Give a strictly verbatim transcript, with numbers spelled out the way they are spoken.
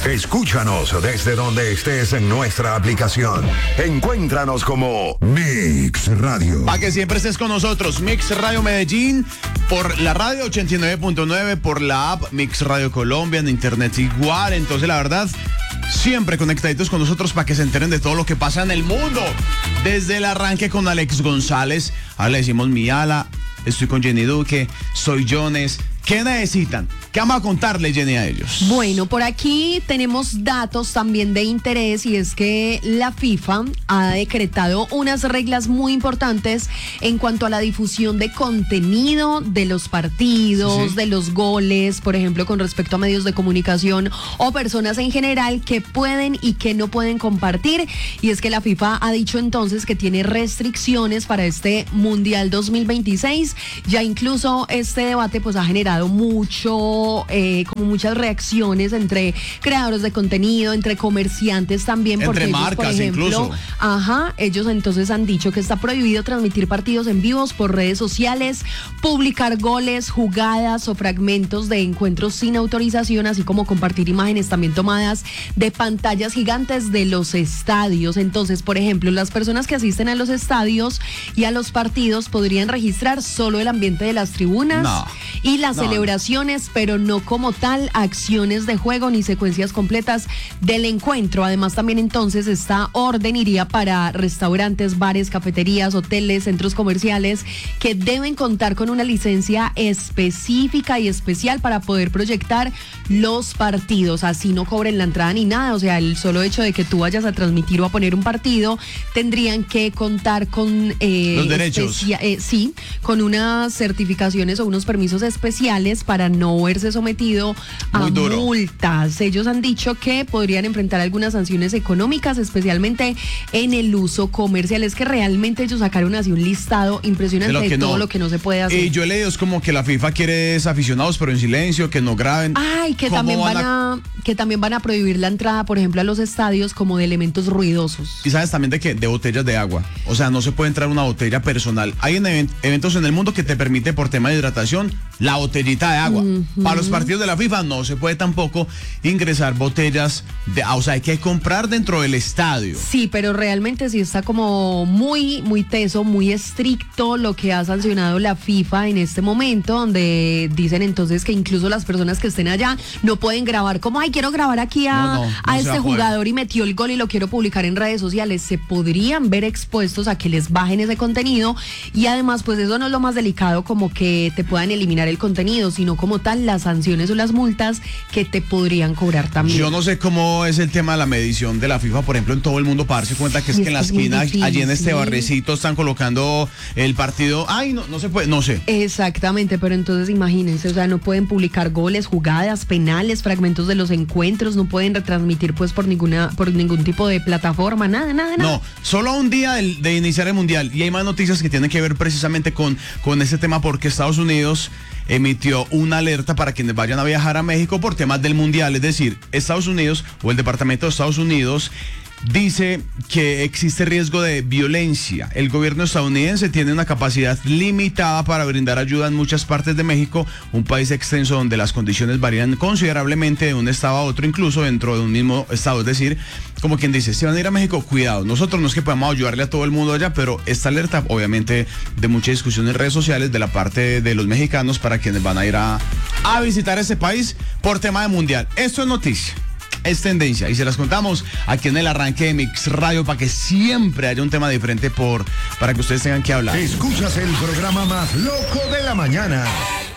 Escúchanos desde donde estés en nuestra aplicación. Encuéntranos como Mix Radio. Para que siempre estés con nosotros, Mix Radio Medellín, por la radio ochenta y nueve punto nueve, por la app Mix Radio Colombia, en internet igual. Entonces, la verdad, siempre conectaditos con nosotros para que se enteren de todo lo que pasa en el mundo. Desde el arranque con Alex González, ahora le decimos mi ala, estoy con Jenny Duque, soy Jones. ¿Qué necesitan? ¿Qué vamos a contarle, Jenny, a ellos? Bueno, por aquí tenemos datos también de interés, y es que la FIFA ha decretado unas reglas muy importantes en cuanto a la difusión de contenido de los partidos, sí, sí. de los goles, por ejemplo, con respecto a medios de comunicación o personas en general que pueden y que no pueden compartir. Y es que la FIFA ha dicho entonces que tiene restricciones para este Mundial dos mil veintiséis. Ya incluso este debate pues ha generado mucho, eh, como muchas reacciones entre creadores de contenido, entre comerciantes también, porque entre ellos, marcas, por ejemplo, incluso. Ajá, ellos entonces han dicho que está prohibido transmitir partidos en vivos por redes sociales, publicar goles, jugadas o fragmentos de encuentros sin autorización, así como compartir imágenes también tomadas de pantallas gigantes de los estadios. Entonces, por ejemplo, las personas que asisten a los estadios y a los partidos podrían registrar solo el ambiente de las tribunas no. y las No. celebraciones, pero no como tal acciones de juego ni secuencias completas del encuentro. Además, también entonces esta orden iría para restaurantes, bares, cafeterías, hoteles, centros comerciales que deben contar con una licencia específica y especial para poder proyectar los partidos. Así no cobren la entrada ni nada. O sea, el solo hecho de que tú vayas a transmitir o a poner un partido, tendrían que contar con eh, los derechos. especia- eh, sí, con unas certificaciones o unos permisos especiales para no verse sometido a Muy duro. multas. Ellos han dicho que podrían enfrentar algunas sanciones económicas, especialmente en el uso comercial. Es que realmente ellos sacaron así un listado impresionante de, De lo que todo no. lo que no se puede hacer. Y yo he leído es como que la FIFA quiere es aficionados, pero en silencio, que no graben. Ay, que ¿Cómo también van van a- a, que también van a prohibir la entrada, por ejemplo, a los estadios como de elementos ruidosos. Y sabes también de qué, de botellas de agua. O sea, no se puede entrar una botella personal. Hay en event- eventos en el mundo que te permite por tema de hidratación la botellita de agua. Uh-huh. Para los partidos de la FIFA no se puede tampoco ingresar botellas de agua. O sea, hay que comprar dentro del estadio. Sí, pero realmente sí está como muy, muy teso, muy estricto lo que ha sancionado la FIFA en este momento, donde dicen entonces que incluso las personas que estén allá no pueden grabar como, ay, quiero grabar aquí a, No, no, no a se este va a poder. jugador y metió el gol y lo quiero publicar en redes sociales. Se podrían ver expuestos a que les bajen ese contenido, y además pues eso no es lo más delicado como que te puedan eliminar el contenido, sino como tal las sanciones o las multas que te podrían cobrar también. Yo no sé cómo es el tema de la medición de la FIFA, por ejemplo, en todo el mundo, para darse cuenta que es Y que en la es que es muy esquina, difícil. allí en este barrecito, están colocando el partido. Ay, no, no se puede, no sé. Exactamente, pero entonces imagínense, o sea, no pueden publicar goles, jugadas, penales, fragmentos de los encuentros, no pueden retransmitir pues por ninguna, por ningún tipo de plataforma, nada, nada, nada. No, solo un día de, de iniciar el Mundial. Y hay más noticias que tienen que ver precisamente con, con este tema, porque Estados Unidos emitió una alerta para quienes vayan a viajar a México por temas del Mundial. Es decir, Estados Unidos o el Departamento de Estados Unidos dice que existe riesgo de violencia. El gobierno estadounidense tiene una capacidad limitada para brindar ayuda en muchas partes de México, un país extenso donde las condiciones varían considerablemente de un estado a otro, incluso dentro de un mismo estado. Es decir, como quien dice, si van a ir a México, cuidado. Nosotros no es que podamos ayudarle a todo el mundo allá, pero esta alerta, obviamente, de mucha discusión en redes sociales de la parte de los mexicanos para quienes van a ir a, a visitar ese país por tema de Mundial. Esto es noticia. Es tendencia y se las contamos aquí en el arranque de Mix Radio para que siempre haya un tema diferente por, para que ustedes tengan que hablar. Escuchas el programa más loco de la mañana.